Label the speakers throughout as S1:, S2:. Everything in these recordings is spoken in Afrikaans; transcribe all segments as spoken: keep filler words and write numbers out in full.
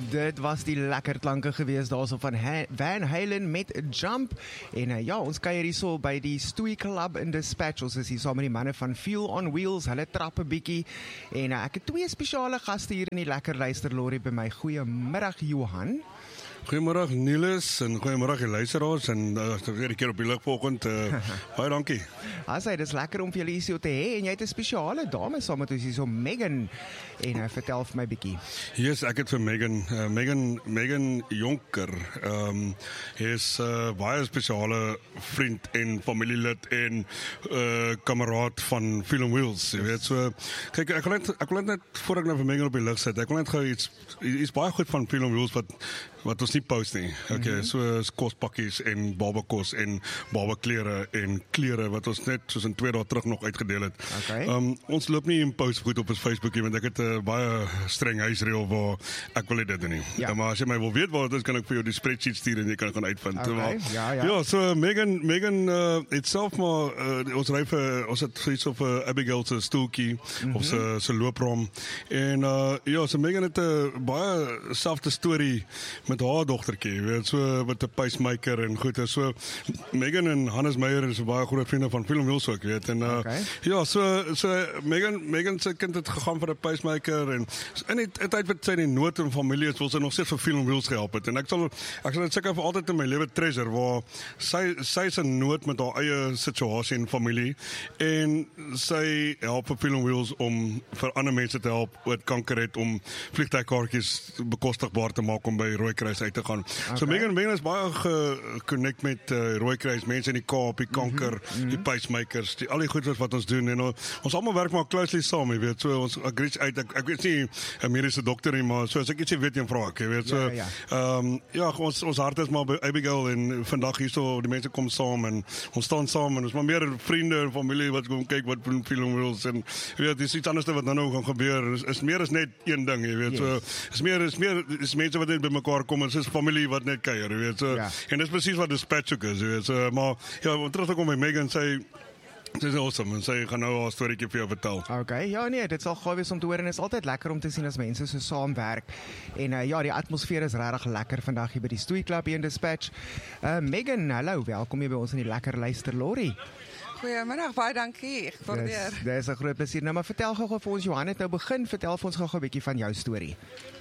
S1: Dit was die lekker klanke gewees daarso van Ha- Van Halen met Jump. En uh, ja, ons kuier hierso by die Stoei Club in Dispatch. Ons is hier saam met die manne van Fuel on Wheels. Hulle trap 'n bietjie. En uh, ek het twee spesiale gaste hier in die lekker luisterlorry by my. Goeiemiddag Johan.
S2: Goeiemôre Niels en goeiemôre die luisteraars en uh, weer 'n keer op die lig vanoggend. Uh, baie dankie.
S1: Asai, dis lekker om vir julle hier te hê en jy het 'n spesiale dame saam met ons hier so Megan. En uh, vertel vir my bietjie.
S2: Yes, ek het vir Megan, uh, Megan, Megan Jonker. Ehm um, is 'n uh, baie spesiale vriend en familielid en uh, kameraad van Fuel on Wheels. Jy weet so, kyk ek wil net ek wil net voor ek nou vir Megan op die lig sit. Ek wil net gou iets is baie goed van Fuel on Wheels wat wat ons nie post nie. Okay, mm-hmm. so kospakkies en babakos en babaklere en klere wat ons net soos in twee dae terug nog uitgedeel het.
S1: Okay.
S2: Um, ons loop nie in post goed op ons Facebook nie, want ek het 'n uh, baie streng huisreël waar ek wil nie dit doen nie.
S1: Ja.
S2: Maar as jy my wil weet waar dit is, kan ek vir jou die spreadsheet stuur en jy kan gaan uitvind.
S1: Okay.
S2: Maar,
S1: Ja, ja.
S2: ja, so Megan Megan uh, het self maar uh, ons ry vir ons het iets op 'n uh, Abigail se stoeltjie mm-hmm. of se se looprom en uh, ja, so Megan het 'n uh, baie selfde storie met haar dogtertjie, jy weet, so met 'n pacemaker en goed. So Megan en Hannes Meyer is baie goeie vriende van Fuel on Wheels ook, weet. En uh,
S1: Okay.
S2: ja, so so Megan Megan se kind het gegaan vir 'n pacemaker en in die tyd wat sy in die nood en familie is, wil sy nog steeds vir Fuel on Wheels gehelp het. En ek sal ek sal dit seker vir altyd in my lewe treasure waar sy sy is in nood met haar eie situasie en familie en sy help vir Fuel on Wheels om vir ander mense te help wat kanker het om vliegtuigkaartjies bekostigbaar te maak om by Rooikruis uit te gaan. Okay. So Megan Megan is baie geconnect met uh, Rooikruis, mense in die Kaap, die kanker, mm-hmm. die pacemakers, die al die goed wat ons doen en uh, ons almal werk maar closely saam, jy weet. So ons ek reach uit ek, ek weet nie 'n mediese dokter nie, maar so as ek ietsie weet jy vra ek, jy weet. So ehm ja, ja. um, ja, ons ons hart is maar by Abigail en vandag hierso die mense kom saam en ons staan saam en ons maar meer vriende en familie wat kom kyk wat doen Fuel on Wheels en jy weet dis iets anders wat nou nou gaan gebeur. Is, is meer as net een ding, jy weet. Yes. So is meer is meer is mense wat net bymekaar kom en dis familie wat net kuier, jy weet. So ja. En dis presies wat Dispatch ook is, jy weet. So maar ja, om terug te kom by Megan sê dis awesome en sy gaan nou haar storieetjie vir jou vertel.
S1: Okay, ja nee, dit sal gaaf wees om te hoor en is altyd lekker om te sien as mense so saamwerk. En uh, ja, die atmosfeer is regtig lekker vandag hier by die Stoei Club hier in Dispatch. Uh, Megan, hallo, welkom hier by ons in die lekker luisterlorry.
S3: Goeiemiddag, baie dankie. Ek waardeer.
S1: Dis dis 'n groot plesier. Nou maar vertel gou-gou vir ons, Johan het nou begin, vertel vir ons gou-gou 'n bietjie van jou storie.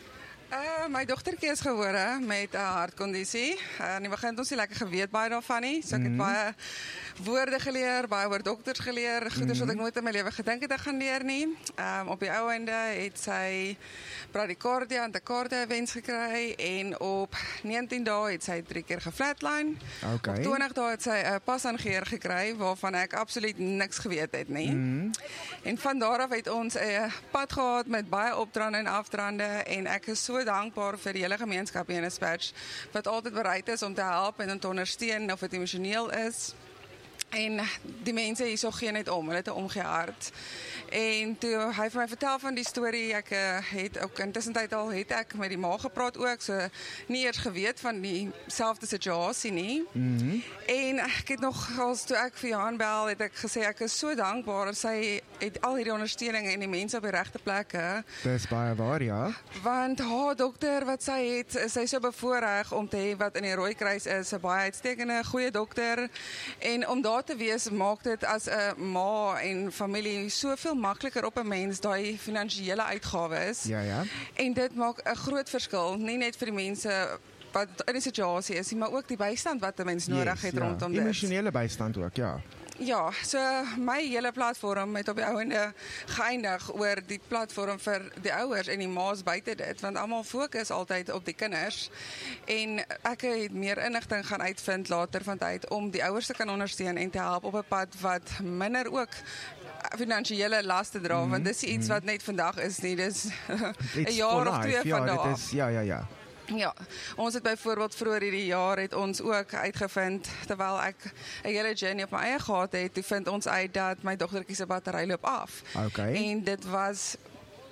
S3: Uh, my dogtertjie is gebore met 'n hartkondisie. Uh, in die begin het ons nie lekker geweet baie daarvan nie. So ek het mm-hmm. baie woorde geleer, baie oor dokters geleer, goeders mm-hmm. wat ek nooit in my lewe gedink het ek gaan leer nie. Um, op die ou einde het sy bradykardia en takardia wens gekry en op negentien dae het sy drie keer geflatline.
S1: Okay.
S3: Op twintig dae het sy 'n uh, pasangeer gekry waarvan ek absoluut niks geweet het nie. Mm-hmm. En van daar af het ons 'n uh, pad gehad met baie opdraande en afdraande en ek is so dankbaar vir die hele gemeenskap hier in Dispatch wat altyd bereid is om te help en om te ondersteun of dit emosioneel is. En die mense hier so gee net om, hulle het 'n omgee hart. En toe hy vir my vertel van die storie, ek uh, het ook intussen tyd al het ek met die ma gepraat ook, so nie eers geweet van dieselfde situasie nie. Mm-hmm. En ek het nog als toe ek vir Johan bel, het ek gesê ek is so dankbaar sy het al hierdie ondersteuning en die mense op die regte plekke.
S1: Dis baie waar, ja.
S3: Want haar dokter wat sy het, is sy so bevoorreg om te hê wat in die Rooikruis is, 'n baie uitstekende, goeie dokter. En om daar te wees maak dit as 'n ma en familie soveel makliker op 'n mens daai finansiële uitgawes.
S1: Ja, ja.
S3: En dit maak 'n groot verskil, nie net vir die mense wat in die situasie is, maar ook die bystand wat 'n mens nodig
S1: yes,
S3: het
S1: ja.
S3: rondom dit.
S1: Emosionele bystand ook, ja.
S3: Ja, so my hele platform het op die ouende geëindig oor die platform vir die ouers en die ma's buite dit, want almal fokus altyd op die kinders en ek het meer inligting gaan uitvind later van tyd om die ouers te kan ondersteun en te help op 'n pad wat minder ook finansiële laste dra, mm-hmm. want dis iets wat net vandag is nie, dis 'n jaar of twee
S1: ja,
S3: van daar
S1: dit is, ja, ja, ja.
S3: Ja, ons het byvoorbeeld vroeër hierdie jaar het ons ook uitgevind, terwyl ek 'n hele journey op my eie gehad het, toe vind ons uit dat my dogtertjie se battery loop af.
S1: Okay.
S3: En dit was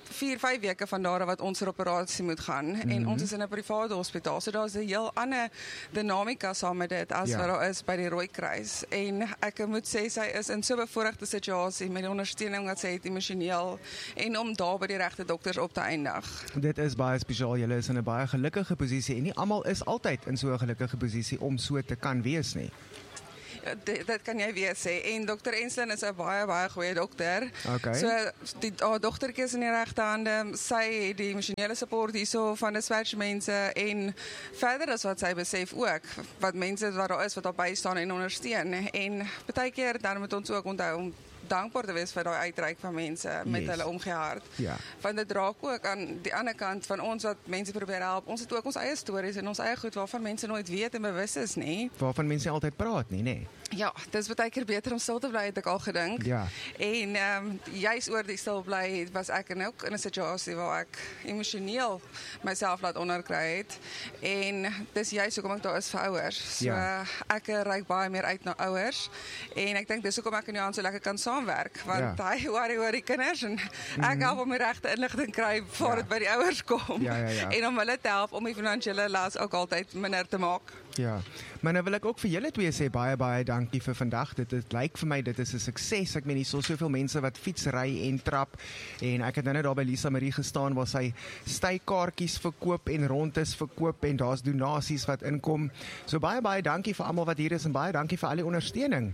S3: vier, vyf weke van daar wat ons vir operasie moet gaan. Mm-hmm. En ons is in 'n private hospitaal, so daar's 'n heel ander dinamika saam met dit as
S1: Ja.
S3: wat daar is by die Rooikruis. En ek moet sê sy is in so 'n bevoorregte situasie met die ondersteuning wat sy het emosioneel en om daar by die regte dokters op te eindig.
S1: Dit is baie spesiaal. Julle is in 'n baie gelukkige posisie en nie almal is altyd in so 'n gelukkige posisie om so te kan wees nie.
S3: Ja, dit, dit kan jy weer sê. En dokter Enslin is 'n baie baie goeie dokter.
S1: Okay.
S3: So die haar dogtertjie is in die regte hande. Sy het die emosionele support hierso van die Swatch mense en verder as wat sy besef ook wat mense wat daar is wat daar by staan en ondersteun. En baie keer dan moet ons ook onthou om dankbaar te wees vir daai uitreik van mense met
S1: Yes.
S3: hulle omgehart.
S1: Ja.
S3: Want dit draak ook aan die ander kant van ons wat mense probeer help. Ons het ook ons eie stories en ons eie goed waarvan mense nooit weet en bewus is nie.
S1: Waarvan mense nie altyd praat nie, nê?
S3: Ja, dis baie keer beter om stil te bly, het ek al gedink.
S1: Ja.
S3: En ehm um, juis oor die stil bly was ek in ook in 'n situasie waar ek emosioneel myself laat onderkry het. En dis juis hoekom ek daar is vir ouers. So
S1: Ja.
S3: ek reik baie meer uit na ouers en ek dink dis hoekom ek en Johan so lekker kan saamwerk, want
S1: Ja.
S3: hy worry oor die kinders en ek help om die regte inligting kry voor
S1: Ja.
S3: dit by die ouers kom.
S1: Ja, ja, ja.
S3: En om hulle te help om die finansiële las ook altyd minder te maak.
S1: Ja, maar nou wil ek ook vir julle twee sê baie baie dankie vir vandag. Dit dit lyk vir my dit is 'n sukses. Ek meen hier is soveel mense wat fietsry en trap en ek het nou net daar by Lisa Marie gestaan waar sy stykaartjies verkoop en rondes verkoop en daar's donasies wat inkom. So baie baie dankie vir almal wat hier is en baie dankie vir al die ondersteuning.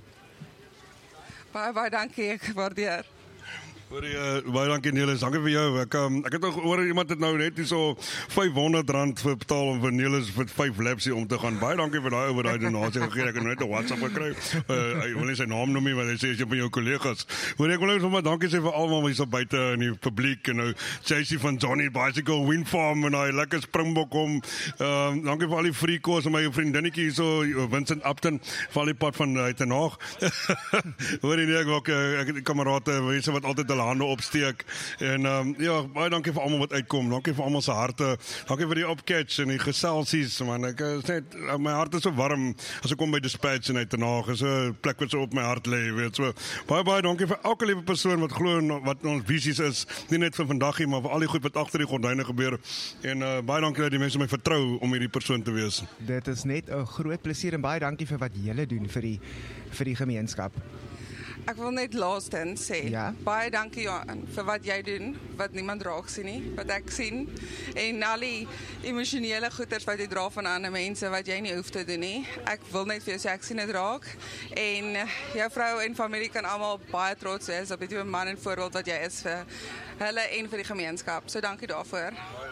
S3: Baie baie dankie, ek waardeer.
S2: Hoor jy, uh, baie dankie Nelis, dankie vir jou. Ek um, ek het nog hoor iemand het nou net hierso vyfhonderd rand vir betaal om vir Nelis vir vyf laps hier om te gaan. Baie dankie vir daai oor daai donasie gegee. Ek het net 'n WhatsApp gekry. Uh, hy wil nie sy naam noem nie, maar hy sê jy van jou kollegas. Hoor ek wil net sommer dankie sê vir almal hier so buite in die publiek en nou Chasey van Johnny Bicycle Wind Farm en hy lekker springbok hom. Ehm uh, dankie vir al die free course en my vriendinnetjie hierso Vincent Upton vir al die pad van uit en Haag. Hoor jy nie ek ook ek het kamerade mense wat altyd hulle hande opsteek en um, ja, baie dankie vir almal wat uitkom. Dankie vir almal se harte. Dankie vir die opcatch en die geselsies man. Ek is net my hart is so warm as ek kom by Dispatch en uit en Haag. Is 'n plek wat so op my hart lê, weet so. Baie baie dankie vir elke liewe persoon wat glo in wat ons visies is, nie net vir vandag nie, maar vir al die goed wat agter die gordyne gebeur. En uh, baie dankie dat die mense my vertrou om hierdie persoon te wees.
S1: Dit is net 'n groot plesier en baie dankie vir wat julle doen vir die vir die gemeenskap.
S3: Ek wil net laastens sê,
S1: Ja?
S3: baie dankie Johan vir wat jy doen, wat niemand raak sien nie, wat ek sien. En al die emosionele goeders wat jy dra van ander mense wat jy nie hoef te doen nie. Ek wil net vir jou sê ek sien dit raak. En jou vrou en familie kan almal baie trots wees op die twee man en voorbeeld wat jy is vir hulle en vir die gemeenskap. So dankie daarvoor.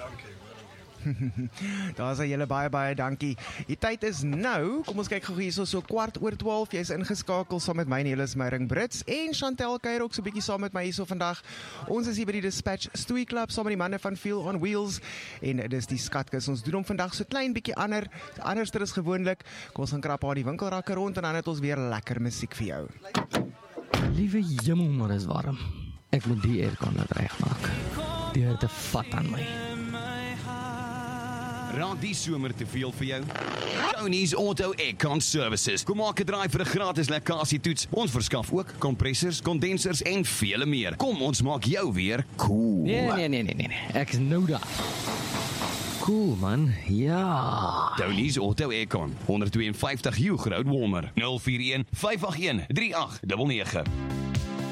S1: Daar sê julle baie baie dankie. Die tyd is nou. Kom ons kyk gou hierso so kwart oor twaalf. Jy's ingeskakel saam met my Nelis Meyring Brits en Chantel kuier ook so 'n bietjie saam met my hierso vandag. Ons is hier by die Dispatch Stoei Club saam met die manne van Feel on Wheels en dis die skatkis. Ons doen hom vandag so klein bietjie ander, anderster is gewoonlik. Kom ons gaan krap haar die winkelrakke rond en dan het ons weer lekker musiek vir jou.
S4: Liewe jemmel, maar is warm. Ek moet die aircon net regmaak. Die het 'n vat aan my.
S5: Raak die somer te veel vir jou? Tony's Auto Aircon Services. Kom maak 'n draai vir 'n gratis lekkasietoets. Ons verskaf ook kompressors, kondensers en vele meer. Kom ons maak jou weer cool.
S4: Nee, nee, nee, nee, nee. Ek is nou daar. Cool man, ja.
S5: Tony's Auto Aircon, honderd twee vyftig Hugh Road Walmer, nul vier een vyf agt een drie agt nege nege.